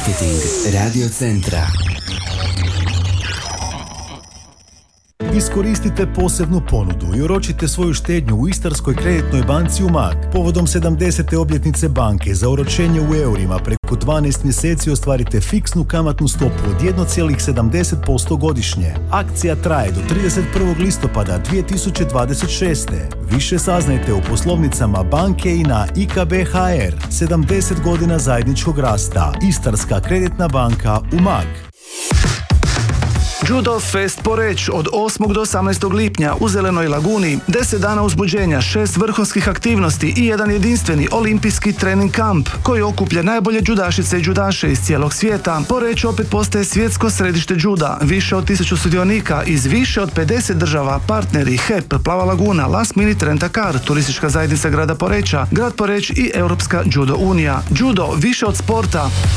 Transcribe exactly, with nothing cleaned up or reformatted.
Marketing Radio Centra. Iskoristite posebnu ponudu i oročite svoju štednju u Istarskoj kreditnoj banci Umag. Povodom sedamdesete obljetnice banke za oročenje u eurima preko dvanaest mjeseci ostvarite fiksnu kamatnu stopu od jedan zarez sedamdeset posto godišnje. Akcija traje do trideset prvog listopada dvije tisuće dvadeset šeste. Više saznajte u poslovnicama banke i na i ka be ha er. sedamdeset godina zajedničkog rasta. Istarska kreditna banka Umag. Judo Fest Poreč od osmog do osamnaestog lipnja u Zelenoj laguni, deset dana uzbuđenja, šest vrhunskih aktivnosti i jedan jedinstveni olimpijski trening kamp koji okuplja najbolje judašice i judaše iz cijelog svijeta. Poreč opet postaje svjetsko središte juda, više od tisuću sudionika iz više od pedeset država, partneri H E P, Plava laguna, Last Minute Rent a Car, turistička zajednica grada Poreča, grad Poreč i Europska judo unija. Judo više od sporta.